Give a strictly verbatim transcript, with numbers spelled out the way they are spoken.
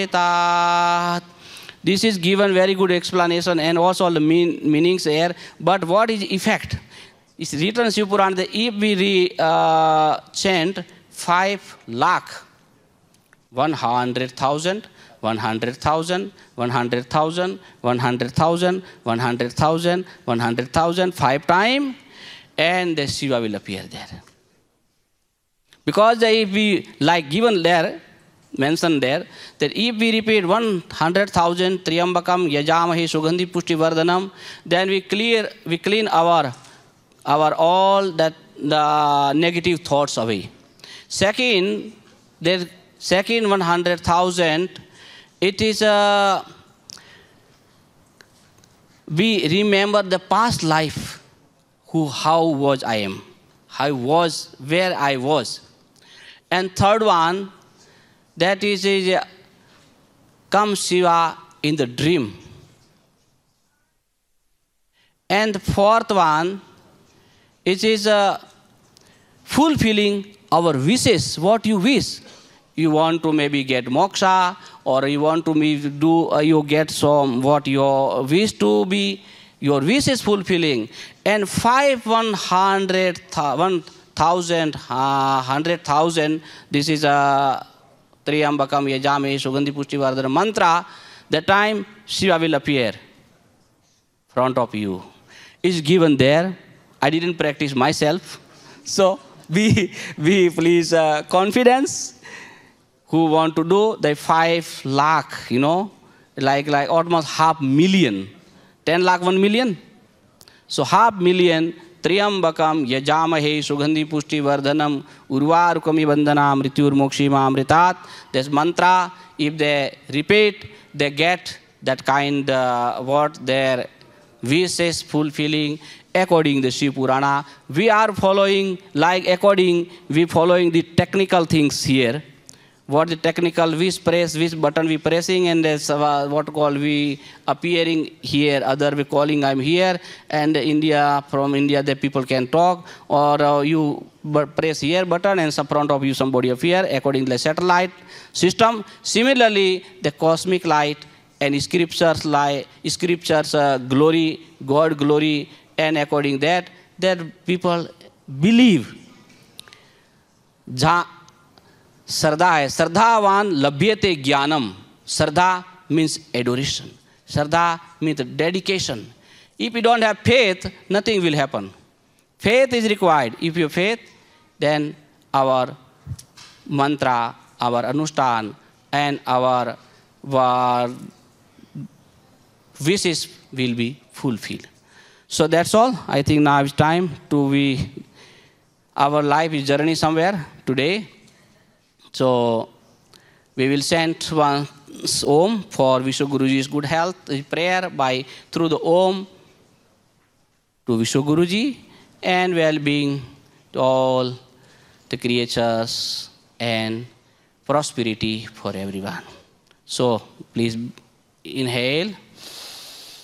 This is given very good explanation and also all the mean, meanings here. But what is effect? It's written in Shiv Purana that if we re, uh, chant five lakh, one hundred thousand, one hundred thousand, one hundred thousand, one hundred thousand, one hundred thousand, one hundred thousand, five times, and the Shiva will appear there. Because if we, like given there, mentioned there, that if we repeat one hundred thousand Triyambakam Yajamahe Sugandhi Pushti Vardhanam, then we clear, we clean our, our all that the negative thoughts away. Second, there, second one hundred thousand, it is a, we remember the past life, who, how was I am, how was, where I was. And third one, that is, is uh, come Shiva in the dream. And the fourth one, it is uh, fulfilling our wishes, what you wish. You want to maybe get moksha, or you want to maybe do, uh, you get some, what your wish to be, your wish is fulfilling. And five, one hundred, one thousand, uh, hundred thousand, this is a Triyambakam Yajame Sugandhi Pushti Vardhana mantra, the time Shiva will appear front of you. It's given there. I didn't practice myself. So be, be please uh, confidence. Who want to do the five lakh, you know, like, like almost half million. Ten lakh, one million. So half million. Triyambakam Yajamahe Sugandhi Pushti Vardhanam Urvarukami Bandhana Mrityur Mokshima Amritat. This mantra, if they repeat, they get that kind uh, what their wishes fulfilling according to the Shiv Purana. We are following, like according, we following the technical things here. What the technical, which press, which button we pressing, and there's uh, what call we appearing here, other we calling I'm here, and India, from India the people can talk, or uh, you press here button and some front of you somebody appear according to the satellite system. Similarly, the cosmic light and scriptures, like, scriptures uh, glory, God glory, and according that, that people believe. Ja, Sardha hai. Sardhavan labhyate jnanam. Sardha means adoration. Sardha means dedication. If you don't have faith, nothing will happen. Faith is required. If you have faith, then our mantra, our anustan, and our, our wishes will be fulfilled. So that's all. I think now it's time to be, our life is journey somewhere today. So we will send one Om for Vishwa Guruji's good health, prayer by through the Om to Vishwa Guruji, and well-being to all the creatures and prosperity for everyone. So please inhale.